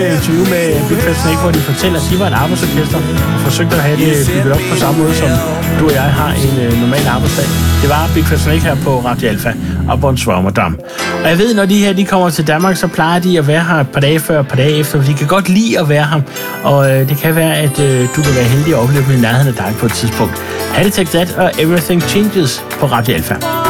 interview med Big Fat Snake, hvor de fortæller, at de var et arbejdsorkester og forsøgte at have det bygget op på samme måde, som du og jeg har en normal arbejdsdag. Det var Big Fat Snake her på Radio Alpha og Bonsoir Madame. Og jeg ved, når de her kommer til Danmark, så plejer de at være her et par dage før, et par dage efter, for de kan godt lide at være her. Og det kan være, at du kan være heldig at opleve dem i nærheden af dig på et tidspunkt. Had It Take That og Everything Changes på Radio Alpha.